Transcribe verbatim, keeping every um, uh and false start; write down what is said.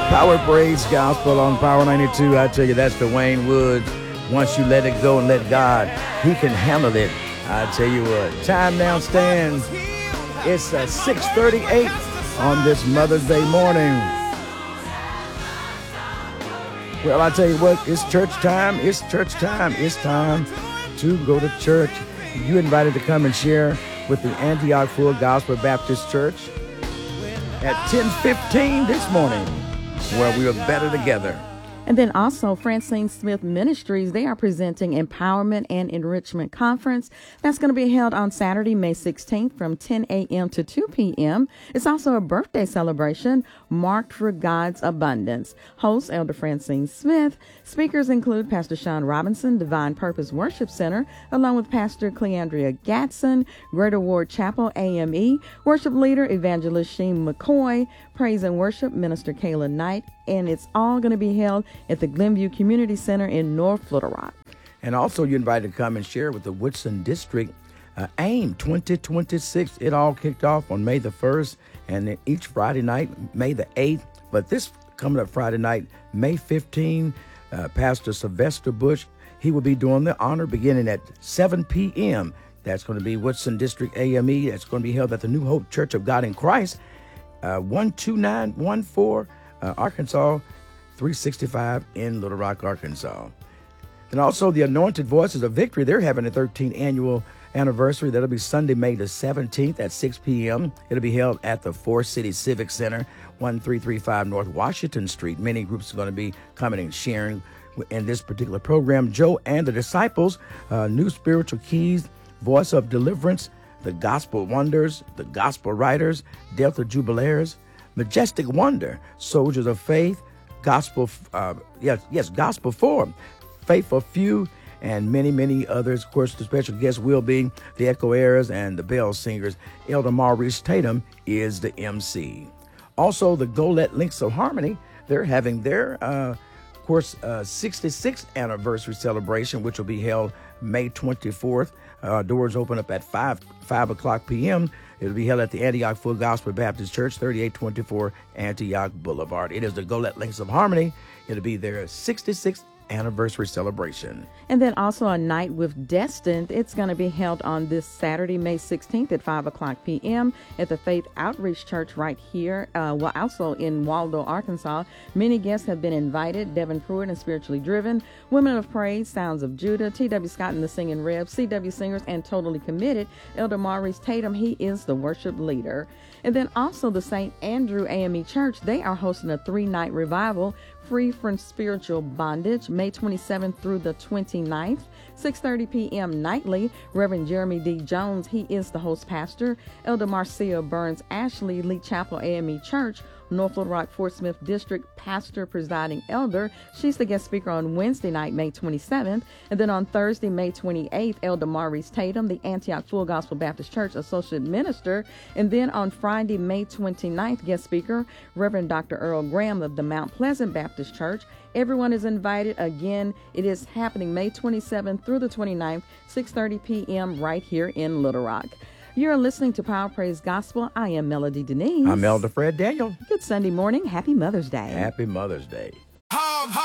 Power Praise Gospel on Power ninety-two. I tell you, that's Dwayne Woods. Once you let it go and let God, he can handle it. I tell you what, time now stands. It's uh, six thirty-eight on this Mother's Day morning. Well, I tell you what, it's church time. It's church time. It's time to go to church. You invited to come and share with the Antioch Full Gospel Baptist Church at ten fifteen this morning, where we are better together. And then also Francine Smith Ministries, they are presenting Empowerment and Enrichment Conference. That's going to be held on Saturday, May sixteenth from ten a.m. to two p.m. It's also a birthday celebration marked for God's abundance. Host, Elder Francine Smith. Speakers include Pastor Sean Robinson, Divine Purpose Worship Center, along with Pastor Cleandria Gatson, Greater Ward Chapel A M E, Worship Leader Evangelist Sheen McCoy, Praise and Worship Minister Kayla Knight, and it's all going to be held at the Glenview Community Center in North Little Rock. And also you're invited to come and share with the Woodson District uh, AIM twenty twenty-six. It all kicked off on May the first, and then each Friday night, May the eighth. But this coming up Friday night, May fifteenth, uh, Pastor Sylvester Bush, he will be doing the honor beginning at seven p.m. That's going to be Woodson District A M E. That's going to be held at the New Hope Church of God in Christ, uh, one two nine one four uh, Arkansas three sixty-five in Little Rock, Arkansas. And also the Anointed Voices of Victory, they're having a thirteenth annual anniversary. That'll be Sunday, May the seventeenth at six p.m. It'll be held at the Four City Civic Center, one three three five North Washington Street. Many groups are going to be coming and sharing in this particular program. Joe and the Disciples, uh, New Spiritual Keys, Voice of Deliverance, the Gospel Wonders, the Gospel Writers, Delta Jubilaires, Majestic Wonder, Soldiers of Faith, Gospel, uh, yes, yes, Gospel Forum, Faithful Few, and many, many others. Of course, the special guest will be the Echo Airs and the Bell Singers. Elder Maurice Tatum is the M C. Also, the Golett Links of Harmony, they're having their, uh, of course, uh, sixty-sixth anniversary celebration, which will be held May twenty-fourth. Uh, doors open up at five, five o'clock p.m. It'll be held at the Antioch Full Gospel Baptist Church, thirty-eight twenty-four Antioch Boulevard. It is the Golett Links of Harmony. It'll be their sixty-sixth anniversary celebration. And then also a night with Destined. It's going to be held on this Saturday, May sixteenth at five o'clock p.m. at the Faith Outreach Church right here, uh, well, also in Waldo, Arkansas. Many guests have been invited. Devin Pruitt and Spiritually Driven, Women of Praise, Sounds of Judah, T W. Scott and the Singing Rebs, C W Singers, and Totally Committed. Elder Maurice Tatum, he is the worship leader. And then also the Saint Andrew A M E Church, they are hosting a three-night revival, Free from Spiritual Bondage, May twenty-seventh through the twenty-ninth, six thirty p.m. nightly. Reverend Jeremy D. Jones, he is the host pastor. Elder Marcia Burns Ashley, Lee Chapel A M E Church, North Little Rock, Fort Smith District, pastor, presiding elder. She's the guest speaker on Wednesday night, May twenty-seventh. And then on Thursday, May twenty-eighth, Elder Maurice Tatum, the Antioch Full Gospel Baptist Church associate minister. And then on Friday, May twenty-ninth, guest speaker, Reverend Doctor Earl Graham of the Mount Pleasant Baptist Church. Everyone is invited. Again, it is happening May twenty-seventh through the twenty-ninth, six thirty p.m. right here in Little Rock. You're listening to Power Praise Gospel. I am Melody Denise. I'm Elder Fred Daniel. Good Sunday morning. Happy Mother's Day. Happy Mother's Day.